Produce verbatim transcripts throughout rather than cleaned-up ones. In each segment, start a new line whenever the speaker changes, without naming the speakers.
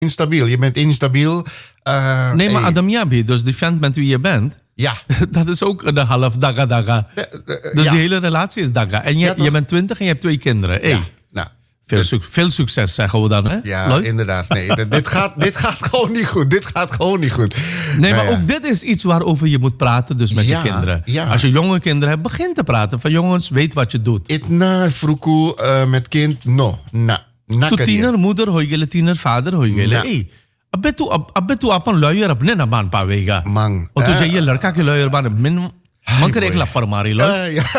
instabiel. Je bent instabiel. Uh,
nee, maar
hey.
Adam Yabi, dus die vent met wie je bent...
Ja.
Dat is ook de half daga daga. De, de, dus ja. die hele relatie is daga. En je, ja, je bent twintig en je hebt twee kinderen. Hey.
Ja, nou.
Veel, dus, su- veel succes, zeggen we dan, hè?
Ja,
Lloyd?
Inderdaad. Nee, dit, gaat, dit gaat gewoon niet goed. Dit gaat gewoon niet goed.
Nee,
nou,
maar
ja.
ook dit is iets waarover je moet praten, dus met
ja,
je kinderen.
Ja.
Als je jonge kinderen hebt, begin te praten. Van jongens, weet wat je doet.
Itna fruku uh, met kind, no. Na. Na
to tiener, moeder, hoigele tiener, vader, hoigele. Hey, abbe tu, abbe tu apan lawyer apne na man pa wega.
Mang.
O tu jaye ladka ke lawyer ban min... Man kan ik lapper mari, Lloyd.
Uh, ja.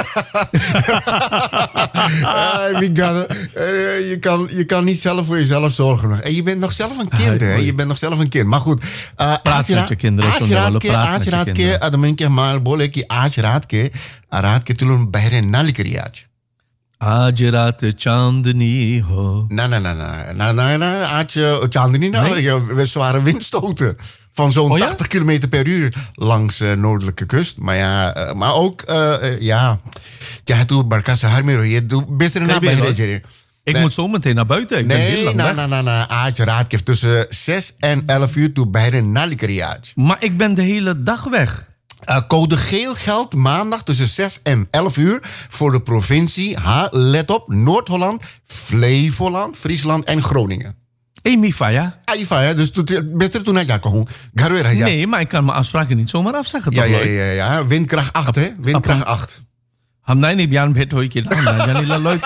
uh, je, kan, je kan niet zelf voor jezelf zorgen. En je bent nog zelf een kind, hè? Je bent nog zelf een kind. Maar goed. Uh,
praat met je kinderen.
Praat met je kinderen. Adamin ke mal bole ki aaj raat ke raat ke tulun bahre na likri aaj.
Aaj raat chandni ho.
Na na na na na na na aaj chandni na. We zware windstoten. Van zo'n oh ja? tachtig kilometer per uur langs de uh, noordelijke kust. Maar ja, uh, maar ook, uh, uh, ja. Ja, toen Barkassa Harmero. Je doet best er naar buiten.
Ik moet zo meteen naar buiten. Ik
nee,
ben
na, na, na, na. Aatje raadkeef tussen zes en elf uur toe bij de Nalikeriaatje.
Maar ik ben de hele dag weg.
Uh, code geel geldt maandag tussen zes en elf uur voor de provincie, ha, let op, Noord-Holland, Flevoland, Friesland en Groningen.
Hey, Mifaya.
Ah, Mifaya, dus beter toen had je gewoon.
Nee, maar ik kan mijn afspraken niet zomaar afzeggen.
Ja, ja, ja, ja. Windkracht acht, hè? Windkracht acht.
हमने नहीं बयान भेंट हुई कि ना ना जाने ला लोग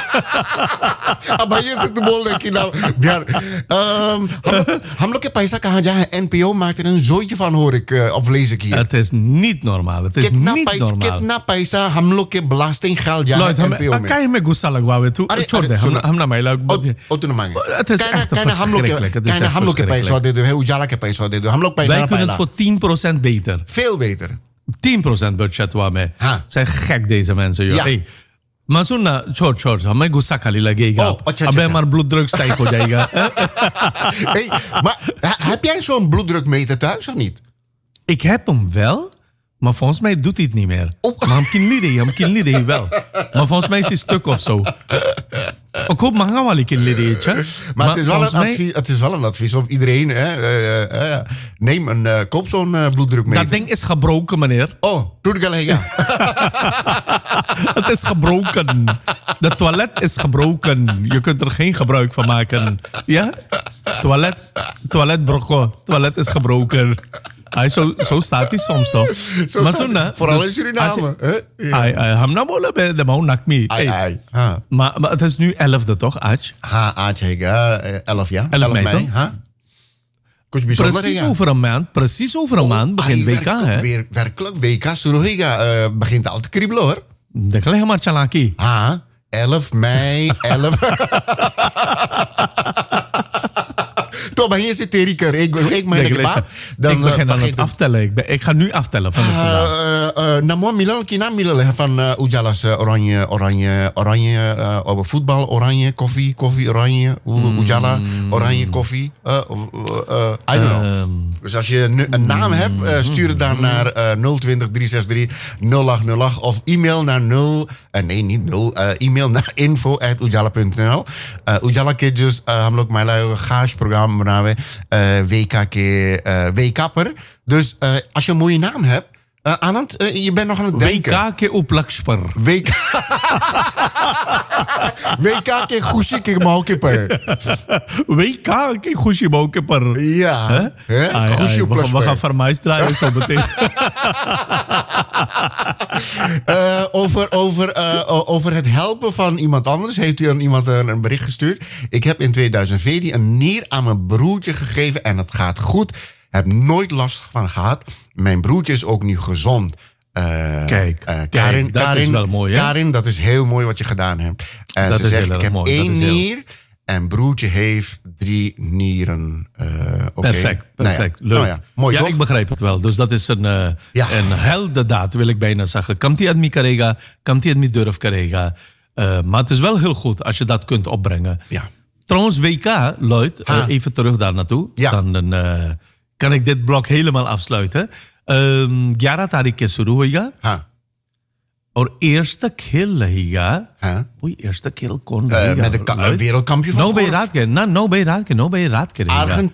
अब ये से तो बोल रहे कि ना यार हम हम लोग के पैसा कहाँ जाए N P O maakt er een zooitje van hoor ik uh, of lees ik hier.
Het is niet normaal. Het is
कितना
niet
पैसा,
normaal.
कितना पैसा हम लोग के belastinggeld जाए
Lloyd,
N P O
हम
में.
काय में गुस्सा लगवावे तू छोड़ दे हम हम ना महिला
ओ तू न मांगे.
Het is echt verschrikkelijk. Het is echt
हम लोग के पैसा दे दो है उजाला के पैसा दे दो हम लोग पैसा
Wij kunnen het voor tien procent beter.
Veel beter.
tien procent budget waarmee.
Ha.
Zijn gek deze mensen, joh.
Ja.
Hey. Maar सुन ना छोड़ छोड़ हमें गुस्सा खाली लगेगा
Oh, अच्छा,
अब
अच्छा,
हमारा bloeddruk stijgt हो जाएगा.
Hey, maar heb jij zo'n bloeddrukmeter thuis of niet?
Ik heb hem wel, maar volgens mij doet hij het niet meer.
Oh.
Maar hem kan leren, hem kan leren wel. Maar volgens mij is hij stuk of zo. Ik hoop maar gaan wel een keer leren.
Maar, maar het, is wel een mij... advies, het is wel een advies of iedereen, hè, uh, uh, uh, neem een, uh, koop zo'n uh, bloeddrukmeter.
Dat ding is gebroken, meneer.
Oh, doe ik al ja.
Het is gebroken. De toilet is gebroken. Je kunt er geen gebruik van maken. Ja? Toilet, toilet broko. Toilet is gebroken. Ay, zo, zo staat hij soms toch?
Zo maar zo na. Vooral dus, in Suriname.
Hij nam wel bij de man nak me. Maar het is nu elfde toch, Aj?
Ha, Aj, elf ja.
elf mei. Ha? Precies ja. over een maand. Precies over een oh, maand begint W K. Hè?
Weer, werkelijk, W K Surohiga uh, begint al te kriebelen hoor.
Dat kan helemaal chalaki.
Ha, elf mei, elf. Toch, maar hier zit Teriker. Ik, ik meen
ik baat. Dan ik begin aan het aftellen. Ik, ben, ik ga nu aftellen van het vandaag.
Uh, uh, Namo Milan, kina Milan van uh, Ujalas uh, oranje, oranje, oranje, uh, over voetbal, oranje, koffie, koffie, oranje, mm. Ujala, oranje, koffie. Uh, uh, uh, I don't know. Um, dus als je nu een naam hebt, uh, stuur het dan naar uh, nul twintig drie zes drie nul acht nul acht of e-mail naar nul, uh, nee niet nul, uh, e-mail naar info at ujala punt n l. Uh, Ujala के just uh, हम लोग महिला खास प्रोग्राम बनावे uh, W K के uh, W K-per. Dus uh, als je een mooie naam hebt, uh, Anand, uh, je bent nog aan het denken.
W K ke oplaksper.
W K W K ke खुशी के मौके पर.
W K ke खुशी मौके पर.
Ja.
खुशी oplaksper. We gaan vermijs draaien zo meteen.
uh, over, over, uh, over het helpen van iemand anders heeft u aan iemand een bericht gestuurd. Ik heb in tweeduizend veertien een nier aan mijn broertje gegeven en het gaat goed. Heb nooit last van gehad. Mijn broertje is ook nu gezond. Uh,
kijk,
uh, Karin,
kijk, dat
Karin,
is wel mooi, hè?
Karin, dat is heel mooi wat je gedaan hebt. En
dat
ze
is
zegt, ik heb
mooi.
één
heel...
nier en broertje heeft drie nieren. Uh, okay.
Perfect, perfect.
Nou ja,
leuk.
nou ja, mooi
ja,
toch?
Ik begrijp het wel. Dus dat is een, uh,
ja.
een heldendaad, wil ik bijna zeggen. Kan die het niet karega, kan die het niet durf karega. Uh, maar het is wel heel goed als je dat kunt opbrengen.
Ja.
Trouwens, W K, Lloyd, uh, even terug daar naartoe.
Ja.
Dan uh, kan ik dit blok helemaal afsluiten. Gyara tarik ke shuru hoega. Or eerste keer higa.
Huh?
Oei, eerste keer kon.
Uh, met de ka- wereldkampioen van
No ben je
vorig-
raadke. Nou, no ben je raadke. No ben je raadke.
Argentinië.